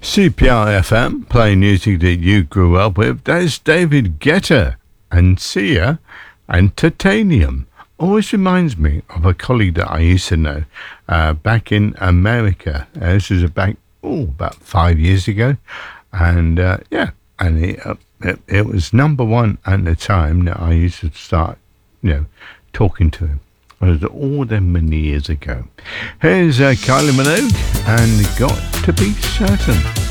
CPR FM, playing music that you grew up with. There's David Guetta and Sia and Titanium. Always reminds me of a colleague that I used to know back in America. This was about 5 years ago. And it was number one at the time that I used to start, talking to him. It was all them many years ago. Here's Kylie Minogue and Got to Be Certain.